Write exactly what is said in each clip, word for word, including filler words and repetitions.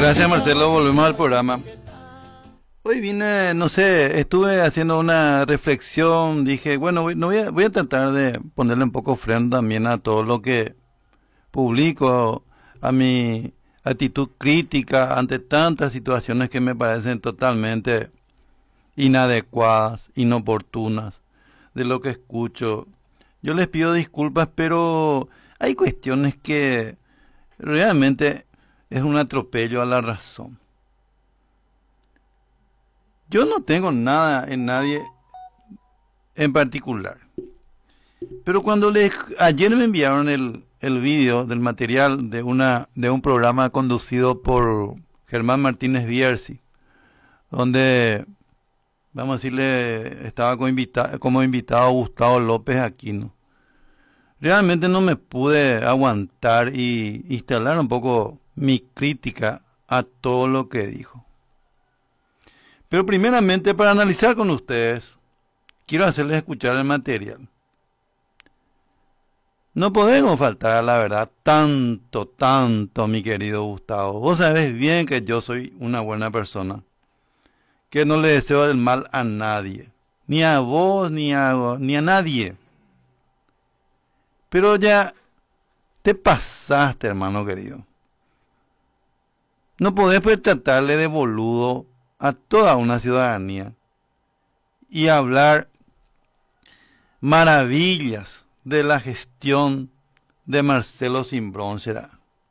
Gracias, Marcelo, volvemos al programa. Hoy vine, no sé, estuve haciendo una reflexión, dije, bueno, voy, no voy a, voy a tratar de ponerle un poco freno también a todo lo que publico, a mi actitud crítica ante tantas situaciones que me parecen totalmente inadecuadas, inoportunas, de lo que escucho. Yo les pido disculpas, pero hay cuestiones que realmente es un atropello a la razón. Yo no tengo nada en nadie en particular. Pero cuando les, ayer me enviaron el, el vídeo del material de una de un programa conducido por Germán Martínez Bierzi, donde, vamos a decirle, estaba como, invita, como invitado Gustavo López Aquino. Realmente no me pude aguantar y instalar un poco mi crítica a todo lo que dijo. Pero primeramente, para analizar con ustedes, quiero hacerles escuchar el material. No podemos faltar a la verdad tanto, tanto, mi querido Gustavo. Vos sabés bien que yo soy una buena persona, que no le deseo el mal a nadie, ni a vos, ni a, ni a nadie. Pero ya te pasaste, hermano querido. No podés pues tratarle de boludo a toda una ciudadanía y hablar maravillas de la gestión de Marcelo Cimbrón. Será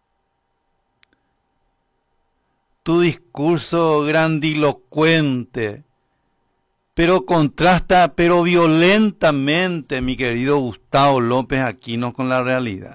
tu discurso grandilocuente, pero contrasta, pero violentamente, mi querido Gustavo López Aquino, con la realidad.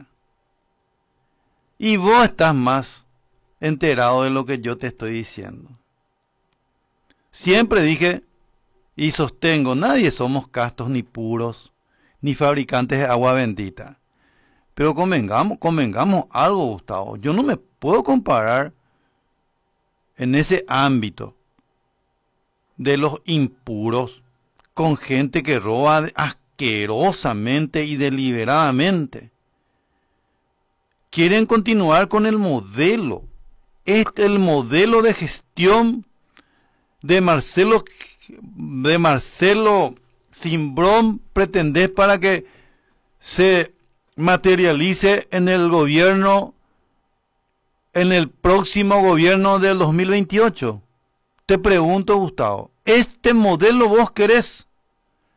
Y vos estás más enterado de lo que yo te estoy diciendo. Siempre dije y sostengo, nadie somos castos ni puros, ni fabricantes de agua bendita. Pero convengamos, convengamos algo, Gustavo. Yo no me puedo comparar en ese ámbito de los impuros con gente que roba asquerosamente y deliberadamente. Quieren continuar con el modelo. Este es el modelo de gestión de Marcelo, de Marcelo Cimbrón, pretendés para que se materialice en el gobierno, en el próximo gobierno del dos mil veintiocho. Te pregunto, Gustavo, ¿este modelo vos querés?